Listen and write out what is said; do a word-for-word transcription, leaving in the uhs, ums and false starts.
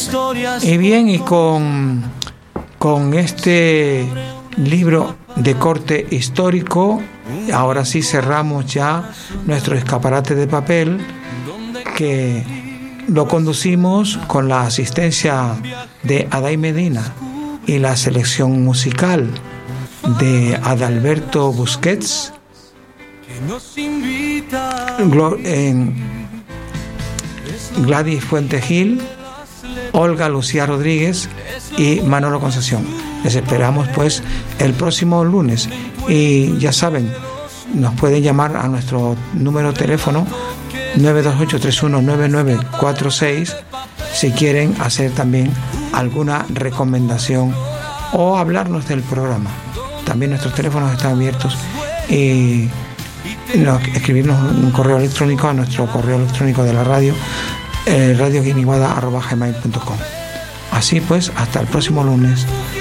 Y bien, y con, con este libro de corte histórico, ahora sí cerramos ya nuestro escaparate de papel, que lo conducimos con la asistencia de Aday Medina y la selección musical de Adalberto Busquets, Gladys Fuente Gil, Olga Lucía Rodríguez y Manolo Concesión. Les esperamos pues el próximo lunes, y ya saben, nos pueden llamar a nuestro número de teléfono nueve dos ocho tres uno nueve nueve cuatro seis si quieren hacer también alguna recomendación o hablarnos del programa. También nuestros teléfonos están abiertos, y escribirnos un correo electrónico a nuestro correo electrónico de la radio, eh, radio guiniguada arroba gmail punto com. Así pues, hasta el próximo lunes.